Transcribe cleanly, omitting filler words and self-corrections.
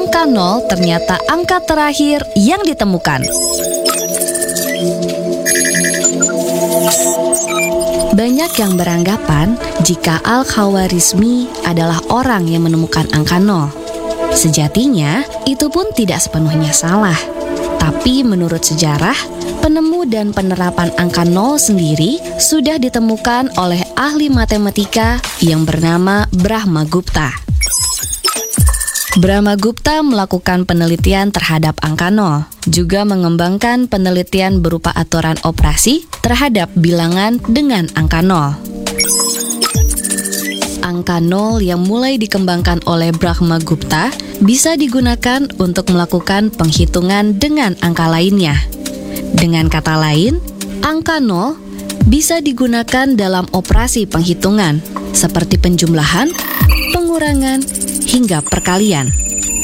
angka 0 ternyata angka terakhir yang ditemukan. Banyak yang beranggapan jika Al-Khawarizmi adalah orang yang menemukan angka 0. Sejatinya, itu pun tidak sepenuhnya salah. Tapi menurut sejarah, penemu dan penerapan angka 0 sendiri sudah ditemukan oleh ahli matematika yang bernama Brahmagupta. Brahmagupta melakukan penelitian terhadap angka 0, juga mengembangkan penelitian berupa aturan operasi terhadap bilangan dengan angka 0. Angka 0 yang mulai dikembangkan oleh Brahmagupta bisa digunakan untuk melakukan penghitungan dengan angka lainnya. Dengan kata lain, angka 0 bisa digunakan dalam operasi penghitungan seperti penjumlahan, pengurangan, hingga perkalian.